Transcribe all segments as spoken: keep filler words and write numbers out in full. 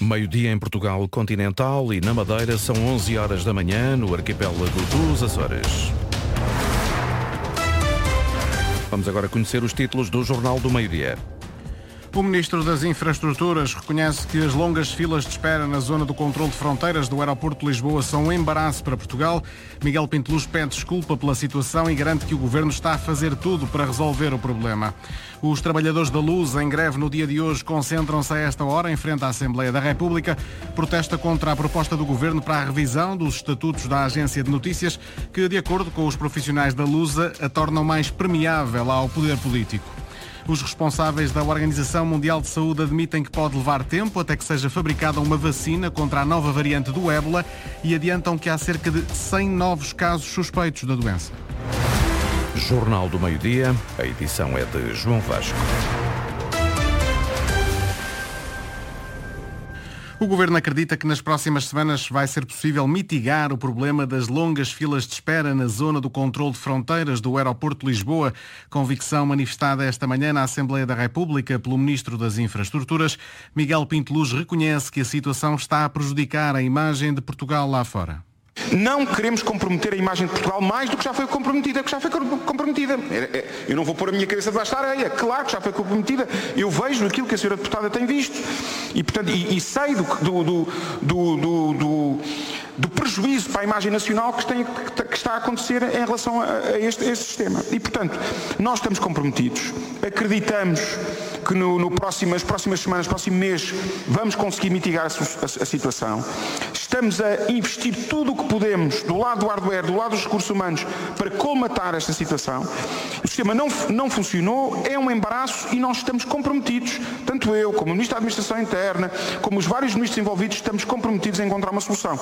Meio-dia em Portugal continental e na Madeira são onze horas da manhã no arquipélago dos Açores. Vamos agora conhecer os títulos do Jornal do Meio-Dia. O Ministro das Infraestruturas reconhece que as longas filas de espera na zona do controle de fronteiras do aeroporto de Lisboa são um embaraço para Portugal. Miguel Pinteluz pede desculpa pela situação e garante que o Governo está a fazer tudo para resolver o problema. Os trabalhadores da Luz, em greve no dia de hoje, concentram-se a esta hora em frente à Assembleia da República. Protesta contra a proposta do Governo para a revisão dos estatutos da Agência de Notícias, que, de acordo com os profissionais da Lusa, a tornam mais permeável ao poder político. Os responsáveis da Organização Mundial de Saúde admitem que pode levar tempo até que seja fabricada uma vacina contra a nova variante do ébola e adiantam que há cerca de cem novos casos suspeitos da doença. Jornal do Meio-Dia, a edição é de João Vasco. O Governo acredita que nas próximas semanas vai ser possível mitigar o problema das longas filas de espera na zona do controle de fronteiras do aeroporto de Lisboa. Convicção manifestada esta manhã na Assembleia da República pelo Ministro das Infraestruturas. Miguel Pinteluz reconhece que a situação está a prejudicar a imagem de Portugal lá fora. Não queremos comprometer a imagem de Portugal mais do que já foi comprometida, que já foi comprometida. Eu não vou pôr a minha cabeça debaixo da areia, claro que já foi comprometida. Eu vejo aquilo que a senhora deputada tem visto e, portanto, e, e sei do, do, do, do, do, do prejuízo para a imagem nacional que, tem, que está a acontecer em relação a, a, este, a este sistema. E, portanto, nós estamos comprometidos, acreditamos que no, no próximo, nas próximas semanas, no próximo mês, vamos conseguir mitigar a, a, a situação. Estamos a investir tudo o que podemos, do lado do hardware, do lado dos recursos humanos, para colmatar esta situação. O sistema não, não funcionou, é um embaraço e nós estamos comprometidos, tanto eu, como o Ministro da Administração Interna, como os vários ministros envolvidos, estamos comprometidos a encontrar uma solução.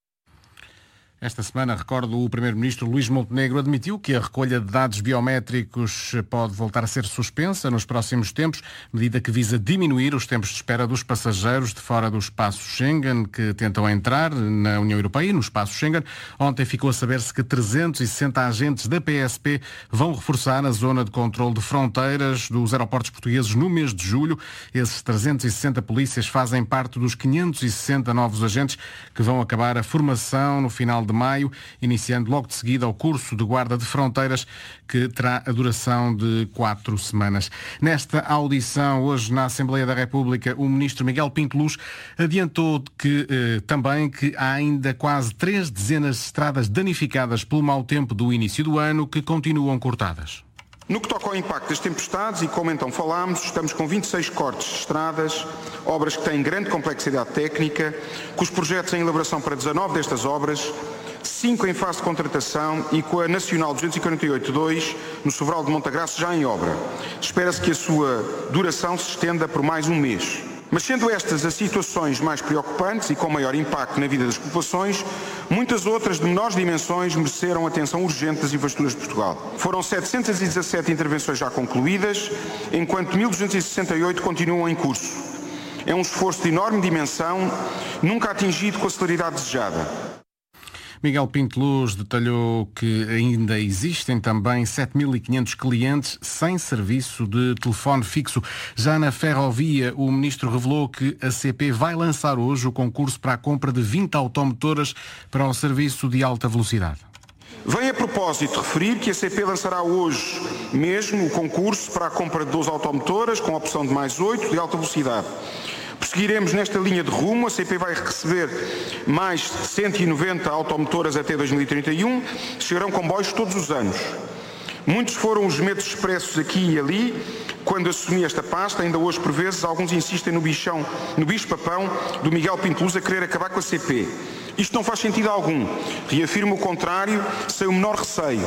Esta semana, recordo, o Primeiro-Ministro Luís Montenegro admitiu que a recolha de dados biométricos pode voltar a ser suspensa nos próximos tempos, medida que visa diminuir os tempos de espera dos passageiros de fora do espaço Schengen que tentam entrar na União Europeia e no espaço Schengen. Ontem ficou a saber-se que trezentos e sessenta agentes da P S P vão reforçar a zona de controle de fronteiras dos aeroportos portugueses no mês de julho. Esses trezentos e sessenta polícias fazem parte dos quinhentos e sessenta novos agentes que vão acabar a formação no final de de maio, iniciando logo de seguida o curso de guarda de fronteiras, que terá a duração de quatro semanas. Nesta audição, hoje na Assembleia da República, o Ministro Miguel Pinteluz adiantou que, eh, também que há ainda quase três dezenas de estradas danificadas pelo mau tempo do início do ano que continuam cortadas. No que toca ao impacto das tempestades, e como então falámos, estamos com vinte e seis cortes de estradas, obras que têm grande complexidade técnica, com os projetos em elaboração para dezanove destas obras, cinco em fase de contratação e com a Nacional duzentos e quarenta e oito dois no Sobral de Montagraça já em obra. Espera-se que a sua duração se estenda por mais um mês. Mas sendo estas as situações mais preocupantes e com maior impacto na vida das populações, muitas outras de menores dimensões mereceram atenção urgente das infraestruturas de Portugal. Foram setecentas e dezassete intervenções já concluídas, enquanto mil duzentos e sessenta e oito continuam em curso. É um esforço de enorme dimensão, nunca atingido com a celeridade desejada. Miguel Pinteluz detalhou que ainda existem também sete mil e quinhentos clientes sem serviço de telefone fixo. Já na ferrovia, o Ministro revelou que a C P vai lançar hoje o concurso para a compra de vinte automotoras para o serviço de alta velocidade. Vem a propósito referir que a C P lançará hoje mesmo o concurso para a compra de doze automotoras, com a opção de mais oito de alta velocidade. Prosseguiremos nesta linha de rumo. A C P vai receber mais cento e noventa automotoras até dois mil e trinta e um. Chegarão comboios todos os anos. Muitos foram os medos expressos aqui e ali quando assumi esta pasta. Ainda hoje, por vezes, alguns insistem no bichão, no bicho-papão do Miguel Pinteluz a querer acabar com a C P. Isto não faz sentido algum. Reafirmo o contrário, sem o menor receio.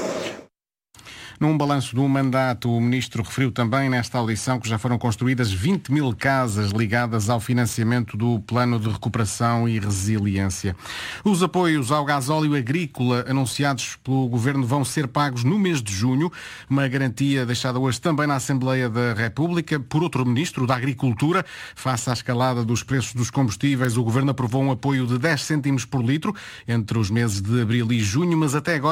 Num balanço do mandato, o Ministro referiu também nesta audição que já foram construídas vinte mil casas ligadas ao financiamento do Plano de Recuperação e Resiliência. Os apoios ao gasóleo agrícola anunciados pelo Governo vão ser pagos no mês de junho, uma garantia deixada hoje também na Assembleia da República por outro Ministro da Agricultura. Face à escalada dos preços dos combustíveis, o Governo aprovou um apoio de dez cêntimos por litro entre os meses de abril e junho, mas até agora